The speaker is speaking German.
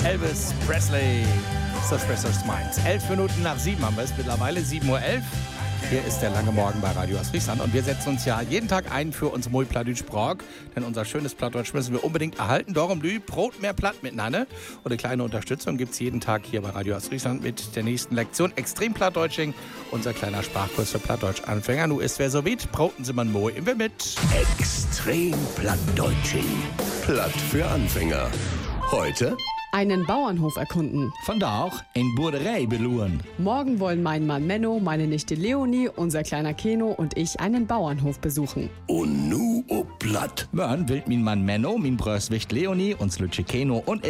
Elvis Presley. Suspicious Minds. 11 Minuten nach 7 haben wir es mittlerweile, 7:11 Uhr. Hier ist der lange Morgen bei Radio Ostfriesland und wir setzen uns ja jeden Tag ein für uns Moi Plattdeutsch Brauch, denn unser schönes Plattdeutsch müssen wir unbedingt erhalten. Darum lü Brot mehr Platt miteinander. Und eine kleine Unterstützung gibt es jeden Tag hier bei Radio Ostfriesland mit der nächsten Lektion Extrem Plattdeutsching, unser kleiner Sprachkurs für Plattdeutsch-Anfänger. Nu ist wer so weit, broten Sie mal Moi immer mit. Extrem Plattdeutsching. Platt für Anfänger. Heute einen Bauernhof erkunden. Von da auch in Boerderei beluren. Morgen wollen mein Mann Menno, meine Nichte Leonie, unser kleiner Keno und ich einen Bauernhof besuchen. und nu o Platt. Morgen will mein Mann Menno, mein Bröswicht Leonie, uns Lütsche Keno und